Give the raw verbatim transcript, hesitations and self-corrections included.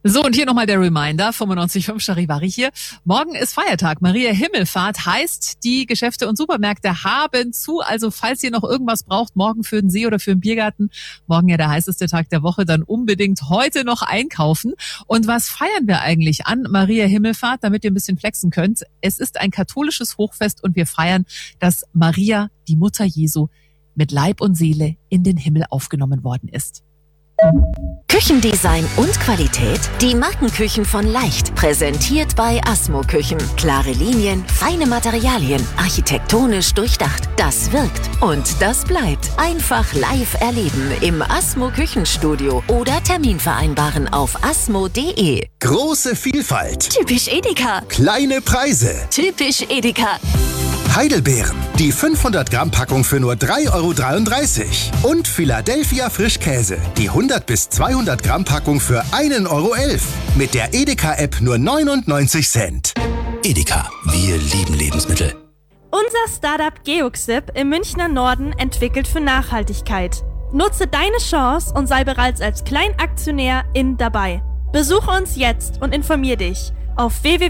So, und hier nochmal der Reminder, fünfundneunzig Komma fünf Charivari hier. Morgen ist Feiertag, Maria Himmelfahrt, heißt, die Geschäfte und Supermärkte haben zu. Also falls ihr noch irgendwas braucht, morgen für den See oder für den Biergarten, morgen ja der heißeste Tag der Woche, dann unbedingt heute noch einkaufen. Und was feiern wir eigentlich an Maria Himmelfahrt, damit ihr ein bisschen flexen könnt? Es ist ein katholisches Hochfest und wir feiern, dass Maria, die Mutter Jesu, mit Leib und Seele in den Himmel aufgenommen worden ist. Küchendesign und Qualität? Die Markenküchen von Leicht, präsentiert bei Asmo Küchen. Klare Linien, feine Materialien, architektonisch durchdacht. Das wirkt und das bleibt. Einfach live erleben im Asmo Küchenstudio oder Termin vereinbaren auf asmo punkt de. Große Vielfalt. Typisch Edeka. Kleine Preise. Typisch Edeka. Heidelbeeren. Die fünfhundert Gramm Packung für nur drei Euro dreiunddreißig. Und Philadelphia Frischkäse. Die hundert bis zweihundert Gramm Packung für ein Euro elf. Mit der Edeka-App nur neunundneunzig Cent. Edeka, wir lieben Lebensmittel. Unser Startup Geoxip im Münchner Norden entwickelt für Nachhaltigkeit. Nutze deine Chance und sei bereits als Kleinaktionär in dabei. Besuche uns jetzt und informier dich auf w w w